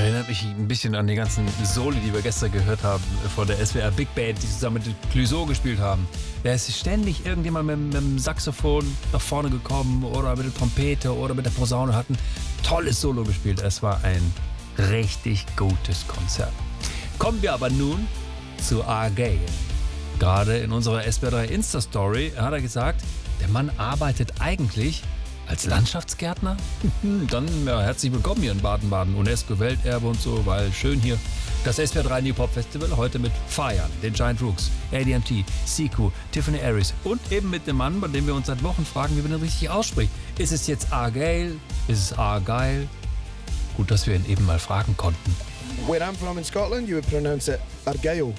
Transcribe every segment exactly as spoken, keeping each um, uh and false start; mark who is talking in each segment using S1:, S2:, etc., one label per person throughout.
S1: Erinnert mich ein bisschen an die ganzen Soli, die wir gestern gehört haben von der S W R Big Band, die zusammen mit Clouseau gespielt haben. Da ist ständig irgendjemand mit, mit dem Saxophon nach vorne gekommen oder mit der Trompete oder mit der Posaune, hat ein tolles Solo gespielt. Es war ein richtig gutes Konzert. Kommen wir aber nun zu Argyle. Gerade in unserer S W R drei Insta-Story hat er gesagt, der Mann arbeitet eigentlich als Landschaftsgärtner? Dann ja, herzlich willkommen hier in Baden-Baden, UNESCO-Welterbe und so, weil schön hier. Das S W R drei New Pop Festival heute mit Feiern, den Giant Rooks, A D M T, Siku, Tiffany Aries und eben mit dem Mann, bei dem wir uns seit Wochen fragen, wie man ihn richtig ausspricht. Ist es jetzt Argyle? Ist es Argyle? Gut, dass wir ihn eben mal fragen konnten.
S2: Where I'm from in Scotland, you would pronounce it Argyle.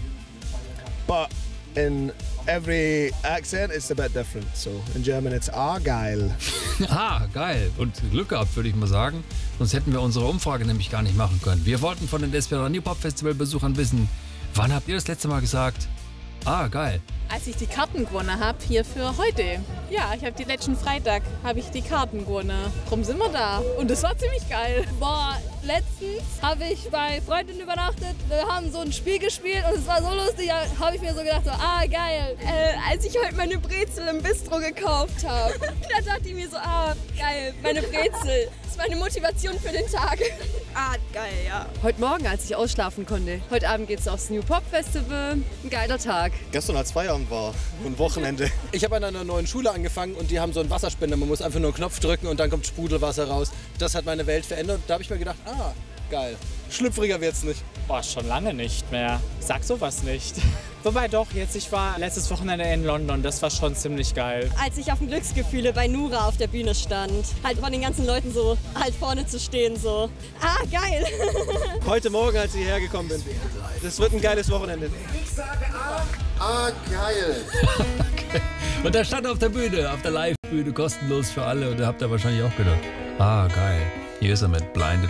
S2: But in every accent, it's a bit different. So in German, it's Argyle.
S1: Ah, geil. Und Glück gehabt, würde ich mal sagen. Sonst hätten wir unsere Umfrage nämlich gar nicht machen können. Wir wollten von den S W R New Pop Festival Besuchern wissen, wann habt ihr das letzte Mal gesagt, ah, geil.
S3: Als ich die Karten gewonnen habe, hier für heute. Ja, ich habe die letzten Freitag, habe ich die Karten gewonnen. Drum sind wir da. Und das war ziemlich geil.
S4: Boah, letztens habe ich bei Freunden übernachtet. Wir haben so ein Spiel gespielt und es war so lustig, da habe ich mir so gedacht, so, ah, geil.
S5: Äh, als ich heute meine Brezel im Bistro gekauft habe, da dachte ich mir so, ah, geil, meine Brezel. Das war eine Motivation für den Tag. Ah, geil, ja.
S6: Heute Morgen, als ich ausschlafen konnte. Heute Abend geht's aufs New Pop Festival. Ein geiler Tag.
S7: Gestern als Feierabend war und Wochenende. Ich habe an einer neuen Schule angefangen und die haben so einen Wasserspender. Man muss einfach nur einen Knopf drücken und dann kommt Sprudelwasser raus. Das hat meine Welt verändert. Da habe ich mir gedacht, ah, geil. Schlüpfriger wird's nicht.
S8: Boah, schon lange nicht mehr. Sag sowas nicht. Wobei doch, jetzt, ich war letztes Wochenende in London, das war schon ziemlich geil.
S5: Als ich auf dem Glücksgefühle bei Nura auf der Bühne stand, halt von den ganzen Leuten so halt vorne zu stehen, so, ah, geil.
S7: Heute Morgen, als ich hergekommen bin. Das wird ein geiles Wochenende.
S9: Ich sage ah, ah geil.
S1: Okay. Und da stand auf der Bühne, auf der Live-Bühne, kostenlos für alle. Und da habt ihr wahrscheinlich auch gedacht, ah, geil. Hier ist er mit Blinded